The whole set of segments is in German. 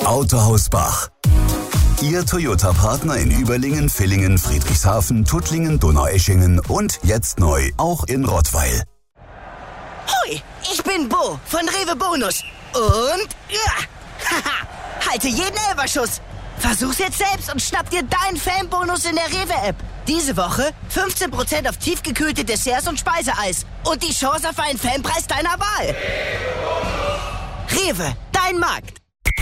Autohaus Bach. Ihr Toyota-Partner in Überlingen, Villingen, Friedrichshafen, Tuttlingen, Donaueschingen und jetzt neu auch in Rottweil. Hoi, ich bin Bo von Rewe Bonus. Und halte jeden Elferschuss. Versuch's jetzt selbst und schnapp dir deinen Fanbonus in der Rewe-App. Diese Woche 15% auf tiefgekühlte Desserts und Speiseeis. Und die Chance auf einen Fanpreis deiner Wahl. Rewe, dein Markt.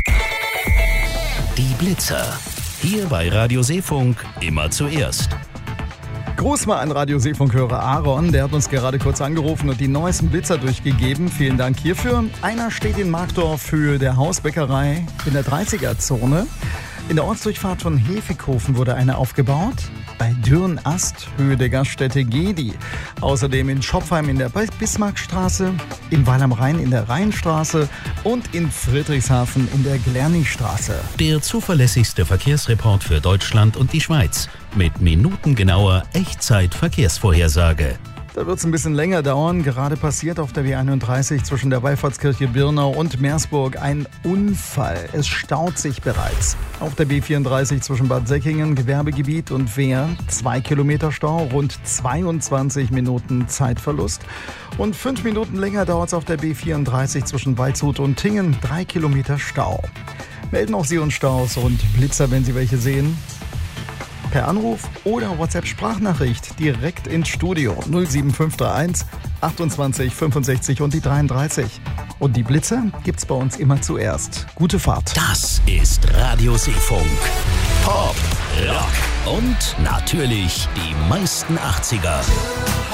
Die Blitzer. Hier bei Radio Seefunk immer zuerst. Gruß mal an Radio Seefunk-Hörer Aaron, der hat uns gerade kurz angerufen und die neuesten Blitzer durchgegeben. Vielen Dank hierfür. Einer steht in Markdorf für der Hausbäckerei in der 30er-Zone. In der Ortsdurchfahrt von Hefighofen wurde eine aufgebaut. Bei Dürrenast, Höhe der Gaststätte Gedi. Außerdem in Schopfheim in der Bismarckstraße, in Weil am Rhein in der Rheinstraße und in Friedrichshafen in der Glernichstraße. Der zuverlässigste Verkehrsreport für Deutschland und die Schweiz. Mit minutengenauer Echtzeit-Verkehrsvorhersage. Da wird es ein bisschen länger dauern. Gerade passiert auf der W31 zwischen der Wallfahrtskirche Birnau und Meersburg ein Unfall. Es staut sich bereits. Auf der B34 zwischen Bad Säckingen, Gewerbegebiet und Wehr 2 Kilometer Stau, rund 22 Minuten Zeitverlust. Und 5 Minuten länger dauert es auf der B34 zwischen Waldshut und Tingen, 3 Kilometer Stau. Melden auch Sie uns Staus und Blitzer, wenn Sie welche sehen. Per Anruf oder WhatsApp-Sprachnachricht direkt ins Studio 07531 28 65 und die 33. Und die Blitze gibt's bei uns immer zuerst. Gute Fahrt. Das ist Radio Seefunk. Pop, Rock und natürlich die meisten 80er.